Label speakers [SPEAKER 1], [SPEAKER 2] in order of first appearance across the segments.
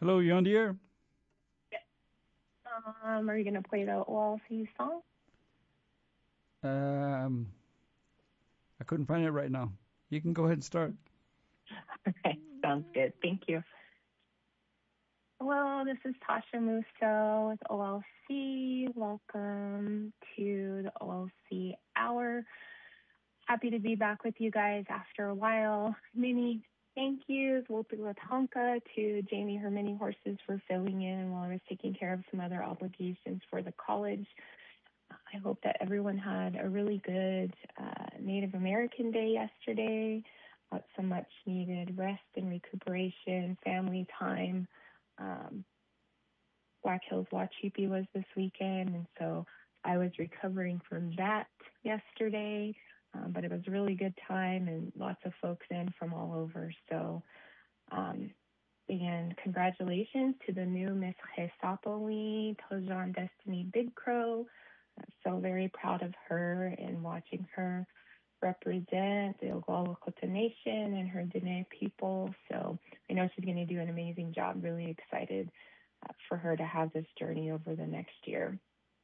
[SPEAKER 1] Hello, you on the air?
[SPEAKER 2] Are you going to play the OLC song?
[SPEAKER 1] I couldn't find it right now. You can go ahead and start.
[SPEAKER 2] Okay, sounds good. Thank you. Hello, this is Tasha Musso with OLC. Welcome to the OLC Hour. Happy to be back with you guys after a while. Many thank yous, Wopila to Jamie Her Mini Horses for filling in while I was taking care of some other obligations for the college. I hope that everyone had a really good Native American Day yesterday. Got some much needed rest and recuperation, family time. Black Hills Wachipi was this weekend, and so I was recovering from that yesterday. But it was a really good time and lots of folks in from all over. So, and congratulations to the new Miss Hesapoli, Tojan Destiny Big Crow. I'm so very proud of her and watching her represent the Oglala Lakota Nation and her Dene people. So I know she's going to do an amazing job. Really excited for her to have this journey over the next year.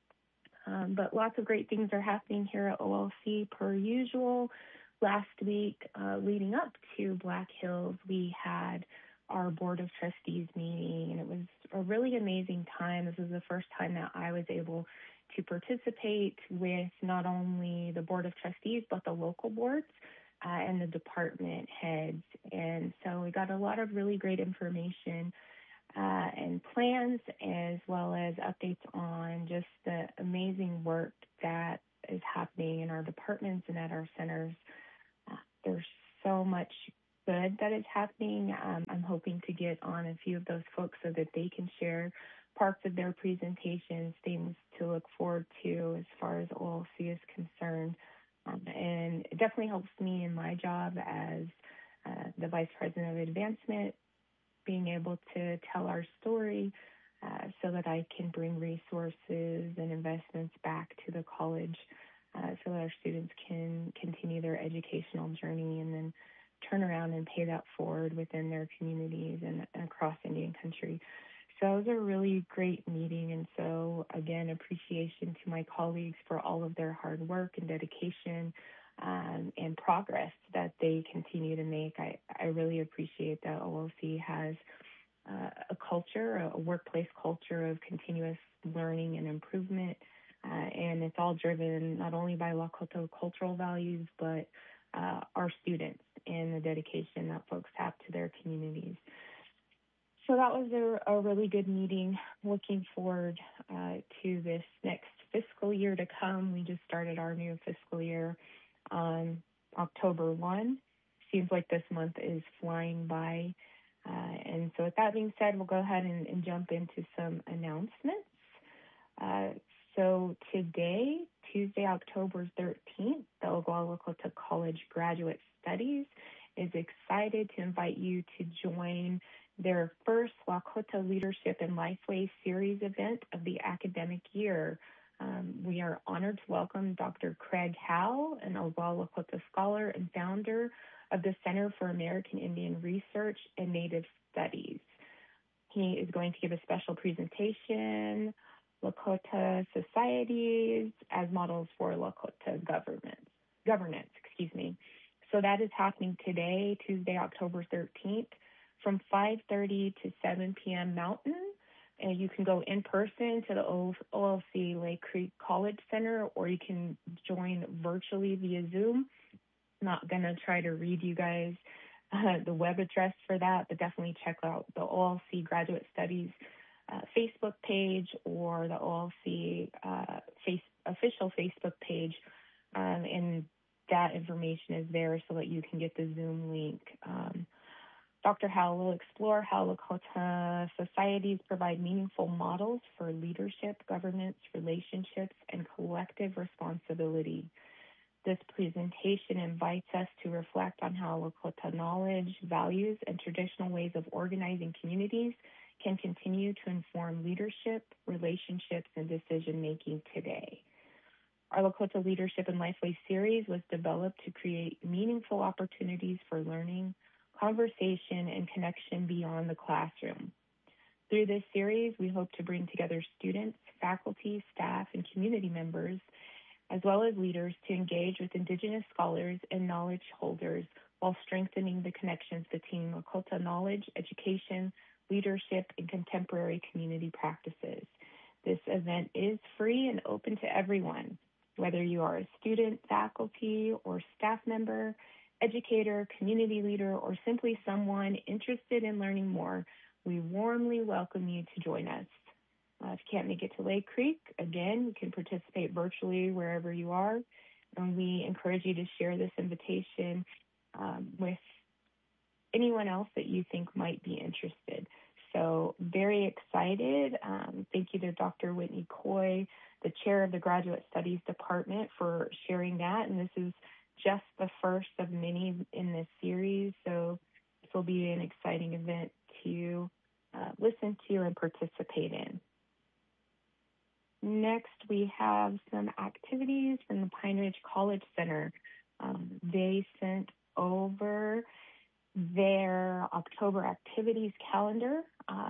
[SPEAKER 2] But lots of great things are happening here at OLC per usual. Last week, leading up to Black Hills, we had our Board of Trustees meeting, and it was a really amazing time. This was the first time that I was able to participate with not only the Board of Trustees, but the local boards and the department heads. And so we got a lot of really great information and plans, as well as updates on just the amazing work that is happening in our departments and at our centers. There's so much good that is happening. I'm hoping to get on a few of those folks so that they can share parts of their presentations, things to look forward to as far as OLC is concerned. And it definitely helps me in my job as the Vice President of Advancement, being able to tell our story so that I can bring resources and investments back to the college so that our students can continue their educational journey and then turn around and pay that forward within their communities and across Indian country. So it was a really great meeting. And so, again, appreciation to my colleagues for all of their hard work and dedication and progress that they continue to make. I really appreciate that OLC has a culture, a workplace culture of continuous learning and improvement. And it's all driven not only by Lakota cultural values, but our students and the dedication that folks have to their communities. So that was a really good meeting. Looking forward to this next fiscal year to come. We just started our new fiscal year on October 1. Seems like this month is flying by. And so with that being said, we'll go ahead and jump into some announcements. So today, Tuesday, October 13th, the Oglala Lakota College Graduate Studies is excited to invite you to join their first Lakota Leadership and Lifeway Series event of the academic year. We are honored to welcome Dr. Craig Howell, an Oglala Lakota scholar and founder of the Center for American Indian Research and Native Studies. He is going to give a special presentation, Lakota Societies as Models for Lakota Governance. So that is happening today, Tuesday, October 13th, from 5:30 to 7 p.m. Mountain. And you can go in person to the OLC Lake Creek College Center, or you can join virtually via Zoom. Not going to try to read you guys the web address for that, but definitely check out the OLC Graduate Studies Facebook page or the OLC official Facebook page, and that information is there so that you can get the Zoom link. Dr. Howell will explore how Lakota societies provide meaningful models for leadership, governance, relationships, and collective responsibility. This presentation invites us to reflect on how Lakota knowledge, values, and traditional ways of organizing communities can continue to inform leadership, relationships, and decision-making today. Our Lakota Leadership and Lifeway series was developed to create meaningful opportunities for learning, conversation, and connection beyond the classroom. Through this series, we hope to bring together students, faculty, staff, and community members, as well as leaders, to engage with Indigenous scholars and knowledge holders while strengthening the connections between Lakota knowledge, education, leadership, and contemporary community practices. This event is free and open to everyone, whether you are a student, faculty, or staff member, educator, community leader, or simply someone interested in learning more. We warmly welcome you to join us. If you can't make it to Lake Creek, again, you can participate virtually wherever you are. And we encourage you to share this invitation with anyone else that you think might be interested. So very excited. Thank you to Dr. Whitney Coy, the chair of the Graduate Studies Department, for sharing that. And this is just the first of many in this series. So this will be an exciting event to listen to and participate in. Next, we have some activities from the Pine Ridge College Center. They sent over their October activities calendar.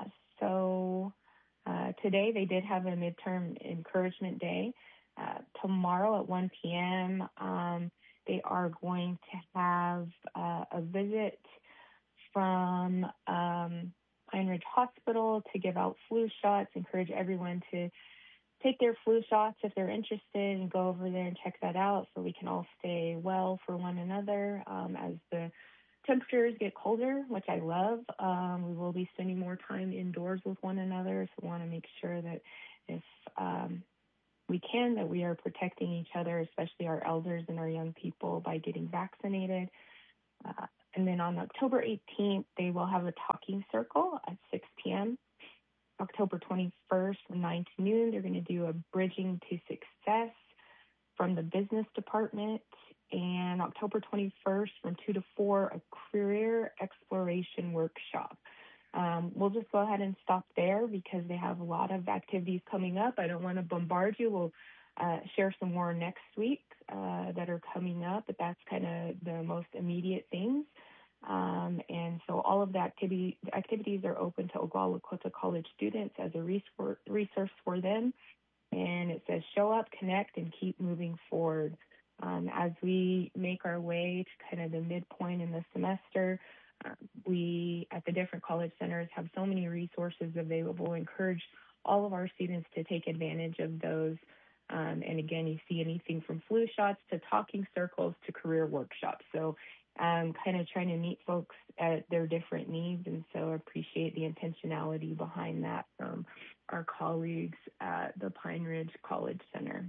[SPEAKER 2] Today they did have a midterm encouragement day. Tomorrow at 1 p.m., they are going to have a visit from Pine Ridge Hospital to give out flu shots, encourage everyone to take their flu shots if they're interested, and go over there and check that out so we can all stay well for one another as the temperatures get colder, which I love. We will be spending more time indoors with one another, so we want to make sure that if we can, that we are protecting each other, especially our elders and our young people, by getting vaccinated. And then on October 18th, they will have a talking circle at 6 p.m. October 21st from 9 to noon, they're going to do a Bridging to Success from the business department. And October 21st from 2 to 4, a career exploration workshop. We'll just go ahead and stop there because they have a lot of activities coming up. I don't want to bombard you. We'll share some more next week that are coming up, but that's kind of the most immediate things. And so all of the activities are open to Oglala Lakota College students as a resource for them. And it says show up, connect, and keep moving forward. As we make our way to kind of the midpoint in the semester, we at the different college centers have so many resources available. Encourage all of our students to take advantage of those. And again, you see anything from flu shots to talking circles to career workshops. So kind of trying to meet folks at their different needs, and so appreciate the intentionality behind that from our colleagues at the Pine Ridge College Center.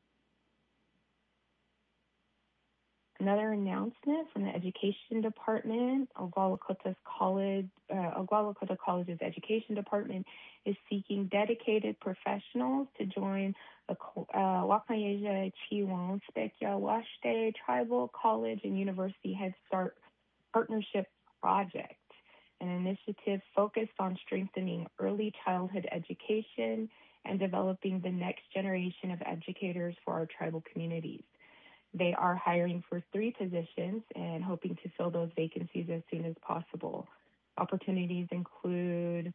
[SPEAKER 2] Another announcement from the Education Department, Oglala Lakota College's Education Department is seeking dedicated professionals to join the Wakayeja Chiwon Spekya Washte Tribal College and University Head Start Partnership Project, an initiative focused on strengthening early childhood education and developing the next generation of educators for our tribal communities. They are hiring for 3 positions and hoping to fill those vacancies as soon as possible. Opportunities include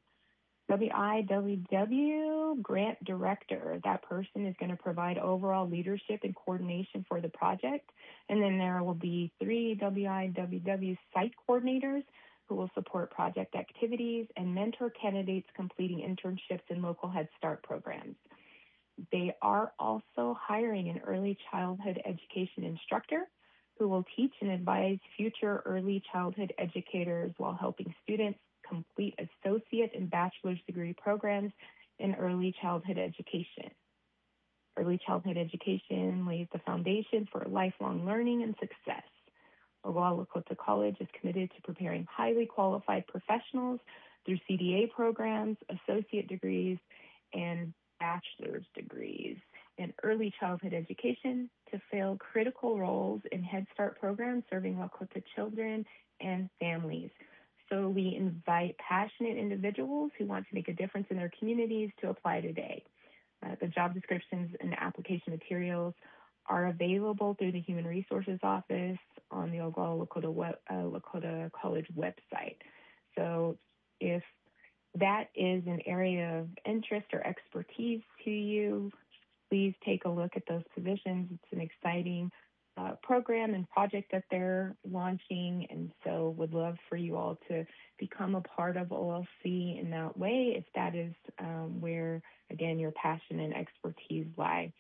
[SPEAKER 2] WIWW Grant Director. That person is going to provide overall leadership and coordination for the project. And then there will be 3 WIWW Site Coordinators who will support project activities and mentor candidates completing internships in local Head Start programs. They are also hiring an early childhood education instructor who will teach and advise future early childhood educators while helping students complete associate and bachelor's degree programs in early childhood education. Early childhood education lays the foundation for lifelong learning and success. Oglala Lakota College is committed to preparing highly qualified professionals through CDA programs, associate degrees, and bachelor's degrees in early childhood education to fill critical roles in Head Start programs serving Lakota children and families. So we invite passionate individuals who want to make a difference in their communities to apply today. The job descriptions and application materials are available through the Human Resources Office on the Oglala Lakota College website. So if that is an area of interest or expertise to you, please take a look at those positions. It's an exciting program and project that they're launching, and so would love for you all to become a part of OLC in that way if that is where, again, your passion and expertise lie.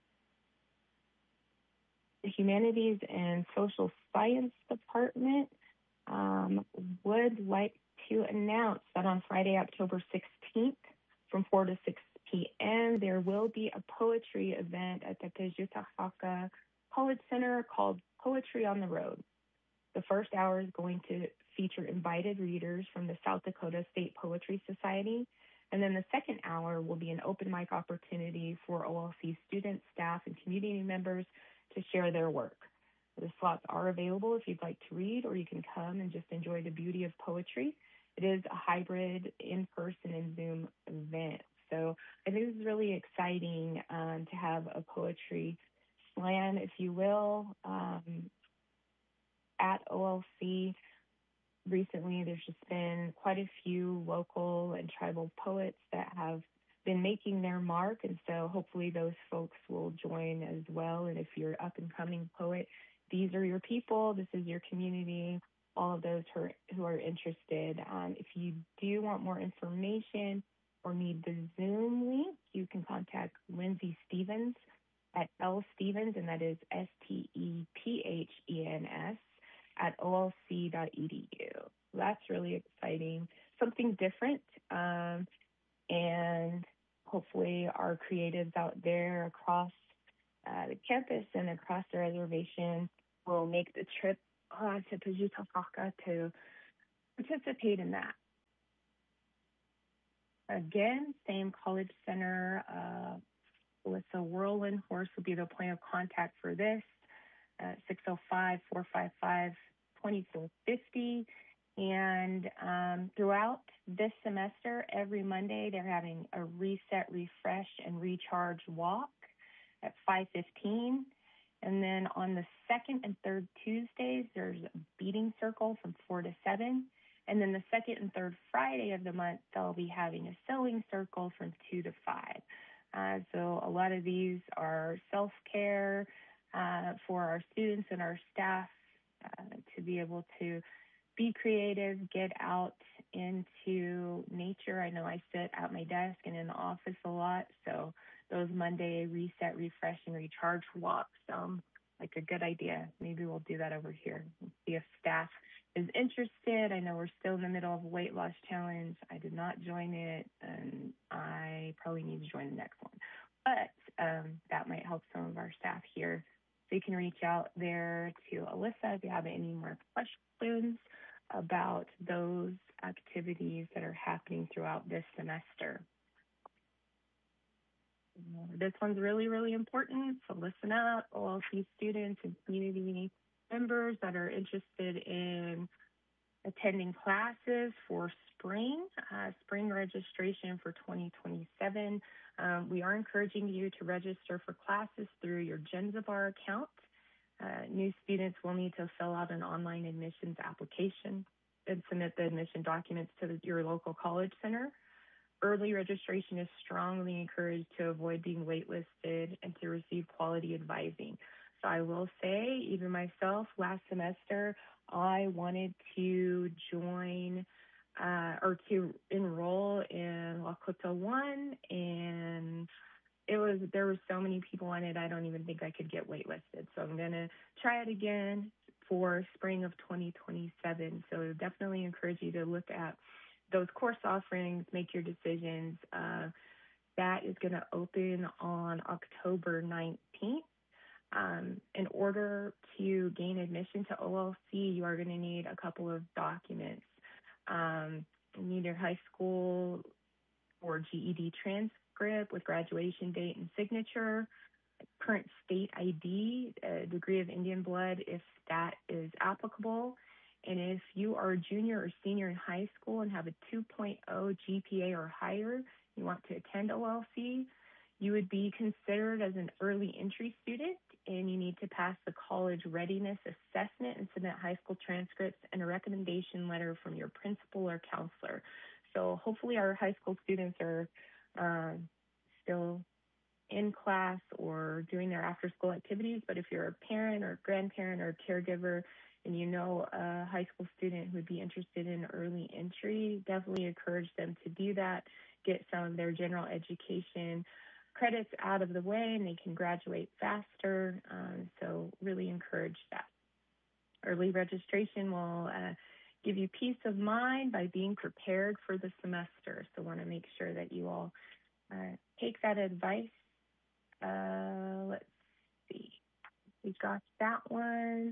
[SPEAKER 2] The Humanities and Social Science Department would like to announce that on Friday, October 16th, from 4 to 6 p.m., there will be a poetry event at the Pejutahaka College Center called Poetry on the Road. The first hour is going to feature invited readers from the South Dakota State Poetry Society, and then the second hour will be an open mic opportunity for OLC students, staff, and community members to share their work. The slots are available if you'd like to read, or you can come and just enjoy the beauty of poetry. It is a hybrid in-person and Zoom event. So I think this is really exciting to have a poetry slam, if you will, at OLC. Recently, there's just been quite a few local and tribal poets that have been making their mark, and so hopefully those folks will join as well. And if you're an up-and-coming poet, these are your people, this is your community, all of those who are interested. If you do want more information or need the Zoom link, you can contact Lindsay Stevens at lstevens, and that is STEPHENS, at olc.edu. That's really exciting, something different, and hopefully our creatives out there across the campus and across the reservation will make the trip to Pejutahaka to participate in that. Again, same College Center. Alyssa Whirlwind Horse will be the point of contact for this. 605-455-2450. And throughout this semester, every Monday, they're having a reset, refresh, and recharge walk at 5:15. And then on the second and third Tuesdays, there's a beading circle from 4 to 7. And then the second and third Friday of the month, they'll be having a sewing circle from 2 to 5. So a lot of these are self-care for our students and our staff to be able to be creative, get out into nature. I know I sit at my desk and in the office a lot, so those Monday reset, refresh, and recharge walks sound like a good idea. Maybe we'll do that over here and see if staff is interested. I know we're still in the middle of a weight loss challenge. I did not join it, and I probably need to join the next one. But that might help some of our staff here. So you can reach out there to Alyssa if you have any more questions about those activities that are happening throughout this semester. This one's really, really important, so listen up, OLC students and community members that are interested in attending classes for spring registration for 2027. We are encouraging you to register for classes through your Genzabar account. New students will need to fill out an online admissions application and submit the admission documents to your local college center. Early registration is strongly encouraged to avoid being waitlisted and to receive quality advising. So I will say, even myself, last semester, I wanted to join or to enroll in Lakota 1, and there were so many people on it, I don't even think I could get waitlisted. So I'm going to try it again for spring of 2027. So definitely encourage you to look at those course offerings, make your decisions. That is going to open on October 19th. In order to gain admission to OLC, you are going to need a couple of documents. You need your high school or GED transcript with graduation date and signature, current state ID, a degree of Indian blood if that is applicable. And if you are a junior or senior in high school and have a 2.0 GPA or higher, you want to attend OLC, you would be considered as an early entry student, and you need to pass the college readiness assessment and submit high school transcripts and a recommendation letter from your principal or counselor. So hopefully our high school students are still in class or doing their after-school activities. But if you're a parent or grandparent or caregiver and you know a high school student who would be interested in early entry, definitely encourage them to do that, get some of their general education credits out of the way, and they can graduate faster. So really encourage that. Early registration will give you peace of mind by being prepared for the semester. So want to make sure that you all take that advice. Let's see. We got that one.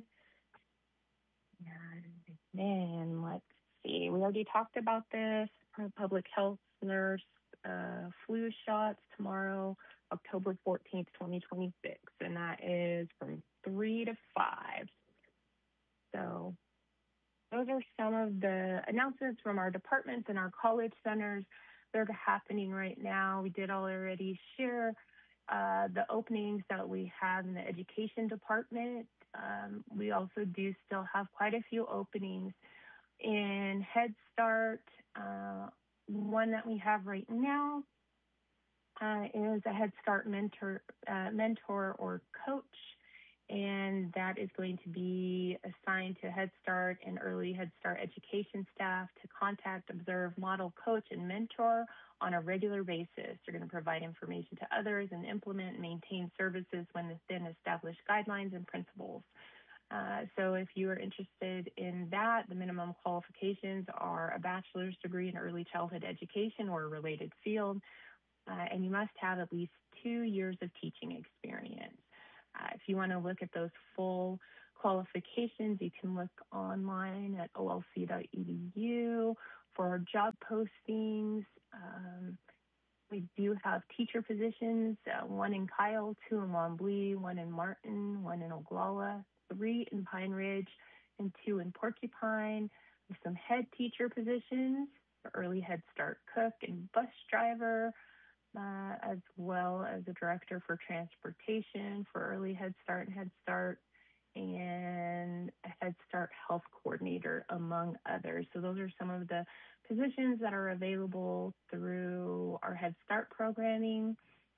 [SPEAKER 2] And then let's see. We already talked about this. Public health nurse flu shots tomorrow, October 14th, 2026. And that is from 3 to 5. So those are some of the announcements from our departments and our college centers. They're happening right now. We did already share the openings that we have in the education department. We also do still have quite a few openings in Head Start. One that we have right now is a Head Start mentor or coach, and that is going to be assigned to Head Start and early Head Start education staff to contact, observe, model, coach, and mentor on a regular basis. They're going to provide information to others and implement and maintain services within established guidelines and principles. So if you are interested in that, the minimum qualifications are a bachelor's degree in early childhood education or a related field, and you must have at least 2 years of teaching experience. If you want to look at those full qualifications, you can look online at olc.edu for our job postings. We do have teacher positions, 1 in Kyle, 2 in Montbly, 1 in Martin, 1 in Oglala, 3 in Pine Ridge, and 2 in Porcupine. With some head teacher positions for early Head Start cook and bus driver, as well as a director for transportation for early Head Start and Head Start, and a Head Start health coordinator, among others. So those are some of the positions that are available through our Head Start programming.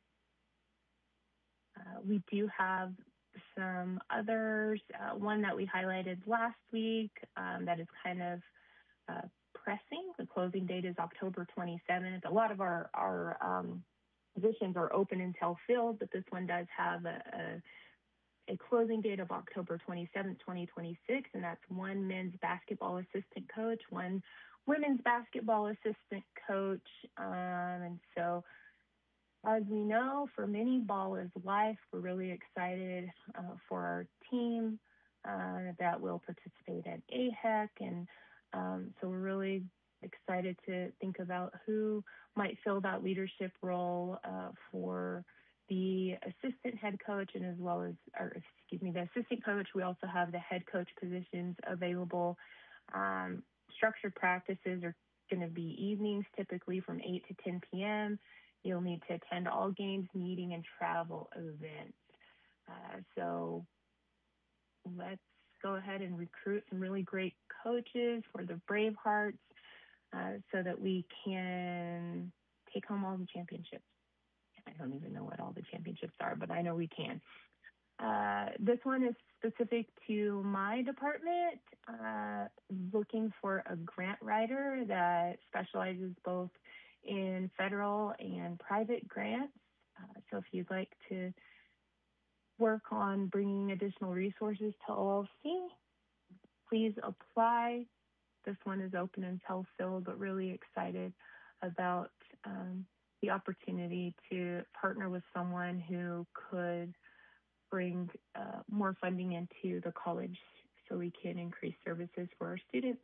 [SPEAKER 2] We do have some others. One that we highlighted last week that is kind of pressing. The closing date is October 27th. A lot of our positions are open until filled, but this one does have a closing date of October 27th, 2026, and that's 1 men's basketball assistant coach, 1 women's basketball assistant coach. And so, as we know, for many, ball is life. We're really excited for our team that will participate at AHEC, and so we're really excited to think about who might fill that leadership role for the assistant head coach, and as well as, the assistant coach. We also have the head coach positions available. Structured practices are going to be evenings, typically from 8 to 10 p.m. You'll need to attend all games, meeting, and travel events. So let's go ahead and recruit some really great coaches for the Bravehearts so that we can take home all the championships. I don't even know what all the championships are, but I know we can. This one is specific to my department, looking for a grant writer that specializes both in federal and private grants. So if you'd like to work on bringing additional resources to OLC, please apply. This one is open until filled, but really excited about the opportunity to partner with someone who could bring more funding into the college so we can increase services for our students.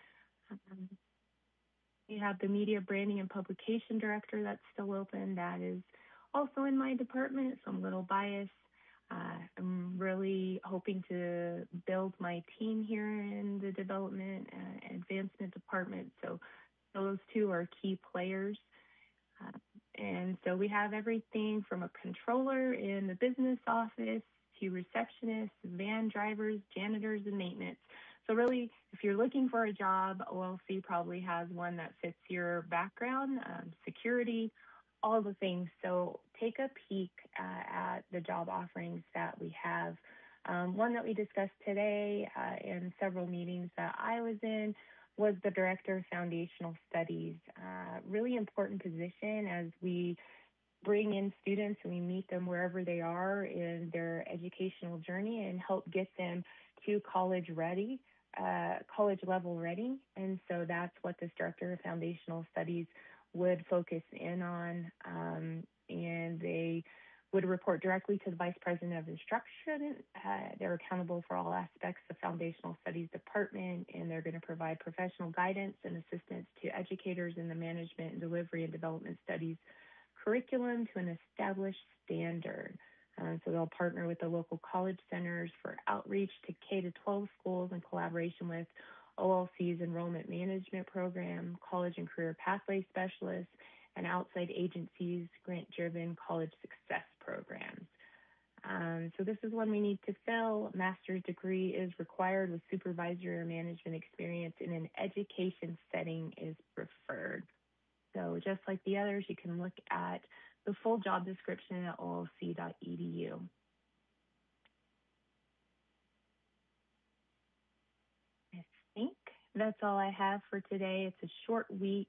[SPEAKER 2] We have the media branding and publication director that's still open. That is also in my department, so I'm a little biased. I'm really hoping to build my team here in the development and advancement department. So those two are key players. And so we have everything from a controller in the business office to receptionists, van drivers, janitors, and maintenance. So really, if you're looking for a job, OLC probably has one that fits your background, security, all the things. So take a peek at the job offerings that we have. One that we discussed today in several meetings that I was in was the Director of Foundational Studies. Really important position as we bring in students and we meet them wherever they are in their educational journey and help get them to college ready, college level ready. And so that's what this Director of Foundational Studies would focus in on. And they would report directly to the Vice President of Instruction. They're accountable for all aspects of Foundational Studies Department, and they're going to provide professional guidance and assistance to educators in the management and delivery and development studies curriculum to an established standard. So they'll partner with the local college centers for outreach to K-12 schools in collaboration with OLC's enrollment management program, college and career pathway specialists, and outside agencies' grant-driven college success programs. So this is one we need to fill. Master's degree is required with supervisory or management experience in an education setting is preferred. So just like the others, you can look at the full job description at olc.edu. I think that's all I have for today. It's a short week.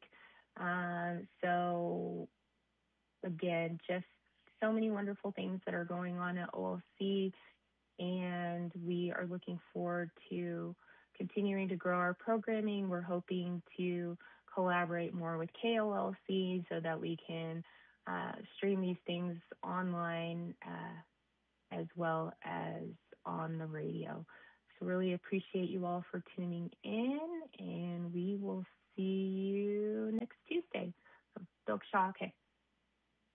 [SPEAKER 2] So again, just so many wonderful things that are going on at OLC, and we are looking forward to continuing to grow our programming. We're hoping to collaborate more with KOLC so that we can stream these things online as well as on the radio. So really appreciate you all for tuning in, and we will see you next Tuesday. So, Doksha, okay.